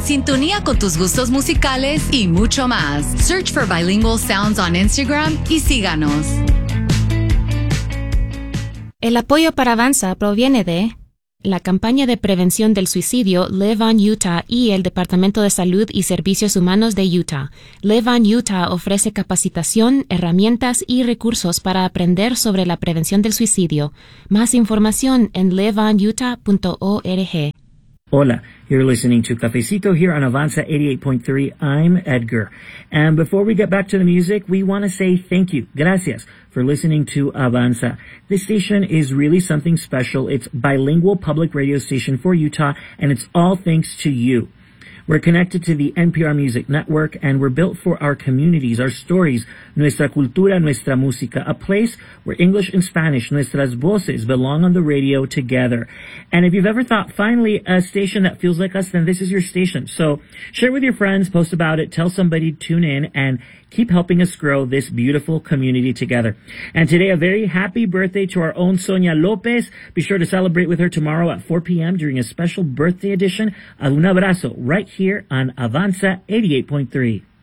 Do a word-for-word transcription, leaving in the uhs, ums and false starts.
sintonía con tus gustos musicales y mucho más. Search for Bilingual Sounds on Instagram y síganos. El apoyo para Avanza proviene de la campaña de prevención del suicidio Live on Utah y el Departamento de Salud y Servicios Humanos de Utah. Live on Utah ofrece capacitación, herramientas y recursos para aprender sobre la prevención del suicidio. Más información en live on utah punto org. Hola, you're listening to Cafecito here on Avanza eighty-eight point three. I'm Edgar. And before we get back to the music, we want to say thank you, gracias, for listening to Avanza. This station is really something special. It's bilingual public radio station for Utah, and it's all thanks to you. We're connected to the N P R Music Network, and we're built for our communities, our stories, nuestra cultura, nuestra música, a place where English and Spanish, nuestras voces, belong on the radio together. And if you've ever thought, finally, a station that feels like us, then this is your station. So share with your friends, post about it, tell somebody, tune in, and keep helping us grow this beautiful community together. And today, a very happy birthday to our own Sonia Lopez. Be sure to celebrate with her tomorrow at four p.m. during a special birthday edition of Un Abrazo right here on Avanza eighty-eight point three.